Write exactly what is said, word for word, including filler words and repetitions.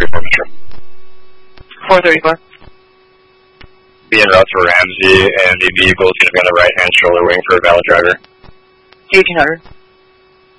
thirty-four Metro. four thirty-four. Be en route for Ramsey, and the vehicle is going to be on the right-hand shoulder wing for a valid driver. eighteen hundred.